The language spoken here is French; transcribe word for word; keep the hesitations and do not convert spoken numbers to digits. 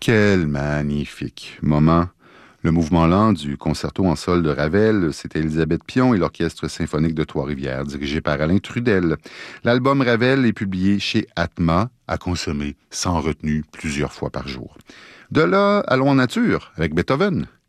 Quel magnifique moment. Le mouvement lent du concerto en sol de Ravel, c'était Élisabeth Pion et l'Orchestre symphonique de Trois-Rivières, dirigé par Alain Trudel. L'album Ravel est publié chez Atma, à consommer sans retenue plusieurs fois par jour. De là, allons en nature avec Beethoven.